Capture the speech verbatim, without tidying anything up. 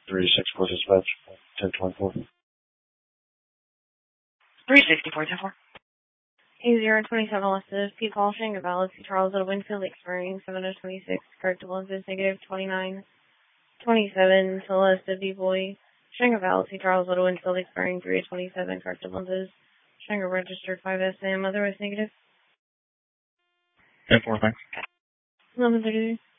three six four dispatch, ten twenty-four. three sixty-four, ten four. A zero twenty-seven listed P. Paul Shanghai Valley, C. Charles at Winfield Expiring seven oh twenty-six, correct lenses negative twenty-nine twenty-seven, Celeste B. Boy, Shanghai Valley, C. Charles at Winfield Expiring three twenty-seven, correct lenses, Shanghai registered five S M, otherwise negative. ten four, thanks. eleven thirty-three.